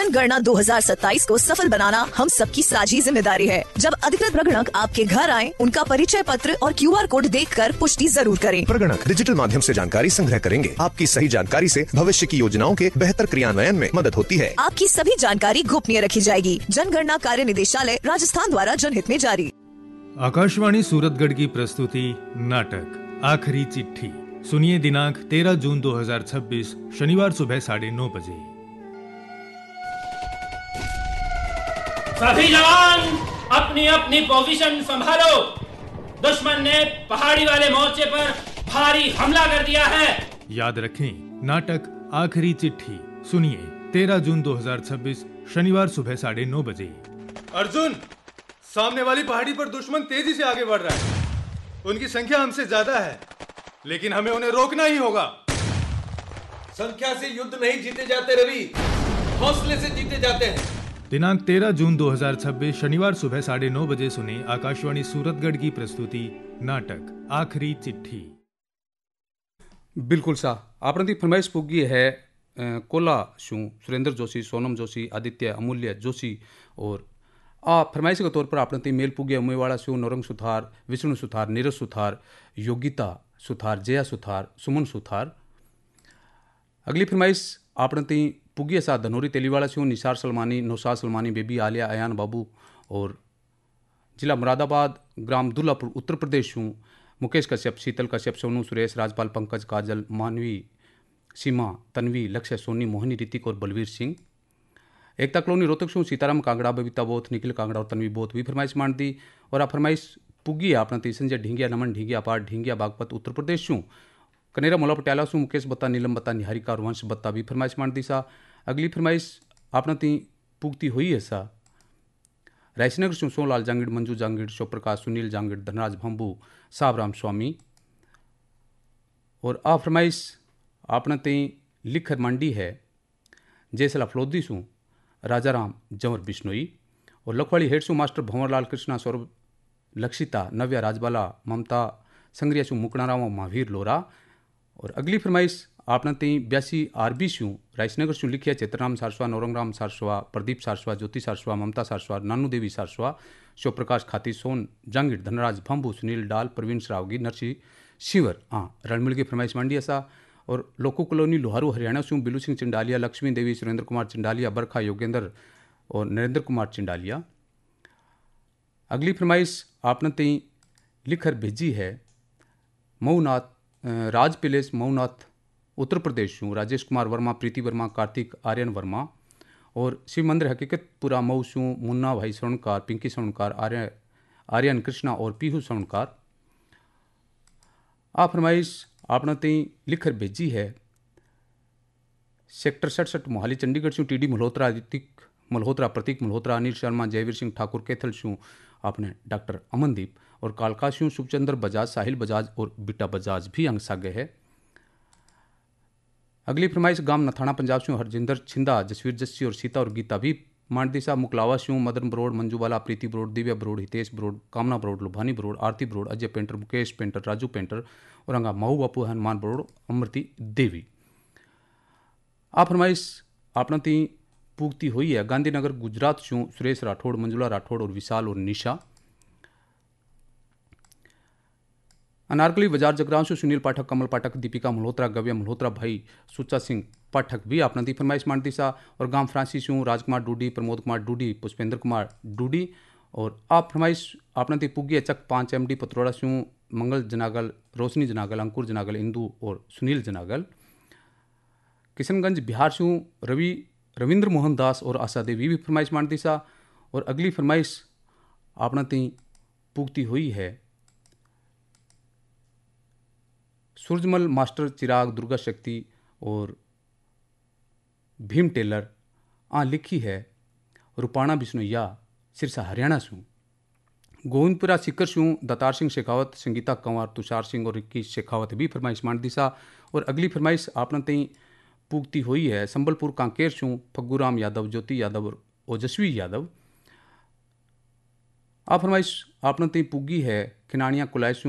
जनगणना 2027 को सफल बनाना हम सबकी साझी जिम्मेदारी है। जब अधिकृत प्रगणक आपके घर आए, उनका परिचय पत्र और QR कोड देखकर पुष्टि जरूर करें। प्रगणक डिजिटल माध्यम से जानकारी संग्रह करेंगे। आपकी सही जानकारी से भविष्य की योजनाओं के बेहतर क्रियान्वयन में मदद होती है। आपकी सभी जानकारी गोपनीय रखी जाएगी। जनगणना कार्य निदेशालय राजस्थान द्वारा जनहित में जारी। आकाशवाणी सूरतगढ़ की प्रस्तुति नाटक आखिरी चिट्ठी। सुनिए दिनांक 13 जून 2026 शनिवार सुबह 9:30 बजे। सभी जवान अपनी अपनी पोजीशन संभालो। दुश्मन ने पहाड़ी वाले मोर्चे पर भारी हमला कर दिया है। याद रखें, नाटक आखिरी चिट्ठी सुनिए 13 जून 2026 शनिवार सुबह 9:30 बजे। अर्जुन, सामने वाली पहाड़ी पर दुश्मन तेजी से आगे बढ़ रहा है। उनकी संख्या हमसे ज्यादा है, लेकिन हमें उन्हें रोकना ही होगा। संख्या से युद्ध नहीं जीते जाते रवि, हौसले से जीते जाते हैं। दिनांक 13 जून 2026 शनिवार सुबह 9:30 बजे सुने आकाशवाणी सूरतगढ़ की प्रस्तुति नाटक आखिरी चिट्ठी। बिल्कुल सा आपने फरमाइश पुगी है कोला शू सुरेंद्र जोशी, सोनम जोशी, आदित्य अमूल्य जोशी और फरमाइश के तौर पर आपने मेल पुगे उमेवाड़ा शू नौरंग सुथार, विष्णु सुथार, नीरज सुथार, योगिता सुथार, जया सुथार, सुमन सुथार। अगली फरमाइश आपने पुगी सा धनोरी तेलीवाड़ा शू निसार सलमानी, नौशाद सलमानी, बेबी आलिया, अयान बाबू और जिला मुरादाबाद, ग्राम दुल्लापुर, उत्तर प्रदेश शू मुकेश कश्यप, शीतल कश्यप, सोनू सुरेश, राजपाल पंकज, काजल, मानवी, सीमा, तन्वी, लक्ष्य, सोनी, मोहिनी, ऋतिक और बलवीर सिंह। एकता कॉलोनी रोहतक शू सीताराम कांगड़ा, बबीता बोथ, निखिल कांगड़ा और तन्वी बोथ भी फरमाइश मान दी। और आप फरमाइश पुगी आपने संजय ढींगिया, नमन ढींगिया, पाठ ढींगिया, बागपत, उत्तर प्रदेश शू कनेरा मोला पटियाला शू मुकेश बत्ता, नीलम बत्ता, निहारिका और वंश बत्ता भी फरमाइश मान दी सा। अगली फरमाइश आपने पुगती हुई है सा रायसनगर शू सोलाल जांगिड़, मंजू जांगिड़, शिवप्रकाश, सुनील जांगिड़, धनराज भंबू, साबराम स्वामी। और आ फरमाइश आपने लिखर मंडी है जयसला फलोदी शू राजाराम जंवर बिश्नोई और लखवाड़ी हेड शू मास्टर भंवरलाल कृष्णा, सौरभ, लक्षिता, नव्या, राजबाला, ममता, संग्रिया शू मुकणाराम, महावीर लोरा। और अगली फरमाइश आपने 82 आरबी शू रायसनगर शू लिखिया चेतराम सारस्वा, नौरंगराम सारस्वा, प्रदीप सारस्वा, ज्योति सारस्वा, ममता सारस्वा, नानू देवी सारस्वा, शिवप्रकाश खाती, सोन जांगिड़, धनराज भंबू, सुनील डाल, प्रवीण श्रावगी, नरसी शिवर रणमिल की फरमाइश मांडी ऐसा। और लोको कॉलोनी लोहारू हरियाणा शू बिलू सिंह चिंडालिया, लक्ष्मी देवी, सुरेंद्र कुमार चिंडालिया, बरखा योगेंद्र और नरेंद्र कुमार चिंडालिया। अगली फरमाइश आपने लिखर भेजी है मऊनाथ, राज पैलेस मऊनाथ, उत्तर प्रदेश शू राजेश कुमार वर्मा, प्रीति वर्मा, कार्तिक आर्यन वर्मा। और शिव मंदिर हकीकतपुरा मऊ शू मुन्ना भाई स्वर्णकार, पिंकी स्वर्णकार, आर्यन कृष्णा और पीहू स्वर्णकार। आ फरमाइश आपने लिखर भेजी है सेक्टर 67 मोहाली चंडीगढ़ शू टीडी मल्होत्रा, ऋतिक मल्होत्रा, प्रतीक मल्होत्रा, अनिल शर्मा, जयवीर सिंह ठाकुर, कैथल शू आपने डॉक्टर अमनदीप और कालका शू शुभचंद्र बजाज, साहिल बजाज और बिटा बजाज भी अंग सागे है। अगली फरमाइश गांव नथाना पंजाब शू हरजिंदर छिंदा, जसवीर जस्सी और सीता और गीता भी मांडदीसा, मुकलावा शू मदन बरोड, मंजूबाला, प्रीति burrowed, Divya burrowed, Hitesh burrowed, कामना बरोड, लुभानी बरोड, आरती burrowed, Ajay painter, Mukesh painter, Raju painter और अंगा महू बापू, हनुमान बरोड, अमृति देवी। आ फरमाइश आपने पूगती हुई है गांधीनगर गुजरात शू सुरेश राठौड़, मंजुला राठौड़ और विशाल और निशा। अनारकली बाजार जगरांव शू सुनील पाठक, कमल पाठक, दीपिका मल्होत्रा, गव्या मल्होत्रा भाई, सुच्चा सिंह पाठक भी आपने फरमाइश मान दी सा। और गांव फ्रांसी शू राजकुमार डूडी, प्रमोद कुमार डूडी, पुष्पेंद्र कुमार डूडी। और आप फरमाइश आपने पुगी चक 5 MD पत्रोड़ा शू मंगल जनागल, रोशनी जनागल, अंकुर जनागल, इंदू और सुनील जनागल। किशनगंज बिहार शू रविंद्र मोहन दास और आशा देवी भी फरमाइश मान दी सा। और अगली फरमाइश आपने पुगती हुई है सूरजमल मास्टर, चिराग, दुर्गा शक्ति और भीम टेलर लिखी है रूपाणा बिश्नोईया, सिरसा हरियाणा शू। गोविंदपुरा सिकर शू दतार सिंह शेखावत, संगीता कंवर, तुषार सिंह और रिक्की शेखावत भी फरमाइश मान दी सा। और अगली फरमाइश आपने पुगती हुई है संबलपुर कांकेर शू फग्गूराम यादव, ज्योति यादव और ओजस्वी यादव। आ फरमाइश आपने पुगी है खिनानिया कुलायसू